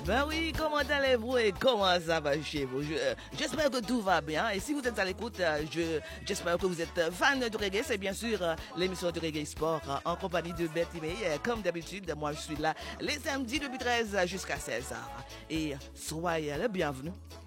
Ben oui, comment allez-vous et comment ça va chez vous? J'espère que tout va bien. Et si vous êtes à l'écoute, j'espère que vous êtes fan de reggae. C'est bien sûr l'émission de Reggae Sport en compagnie de Betty May. Comme d'habitude, moi je suis là les samedis depuis 13 jusqu'à 16h. Et soyez le bienvenu.